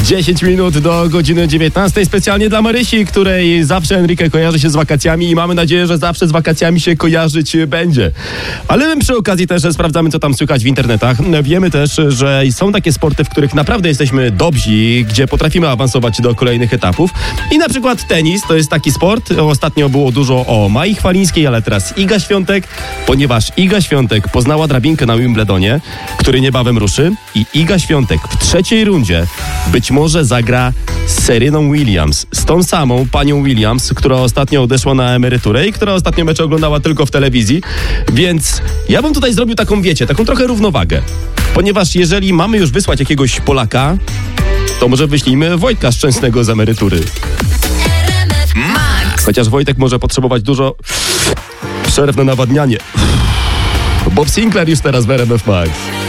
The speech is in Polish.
10 minut do godziny 19. Specjalnie dla Marysi, której zawsze Enrique kojarzy się z wakacjami i mamy nadzieję, że zawsze z wakacjami się kojarzyć będzie. Ale my przy okazji też sprawdzamy, co tam słychać w internetach. Wiemy też, że są takie sporty, w których naprawdę jesteśmy dobrzy, gdzie potrafimy awansować do kolejnych etapów. I na przykład tenis to jest taki sport. Ostatnio było dużo o Mai Chwalińskiej, ale teraz Iga Świątek, ponieważ Iga Świątek poznała drabinkę na Wimbledonie, który niebawem ruszy i Iga Świątek w trzeciej rundzie być może zagra z Sereną Williams, z tą samą panią Williams, która ostatnio odeszła na emeryturę i która ostatnio mecze oglądała tylko w telewizji. Więc ja bym tutaj zrobił taką, wiecie, taką trochę równowagę. Ponieważ jeżeli mamy już wysłać jakiegoś Polaka, to może wyślijmy Wojtka Szczęsnego z emerytury. Chociaż Wojtek może potrzebować dużo przerw na nawadnianie. Bob Sinclair już teraz w RMF Max.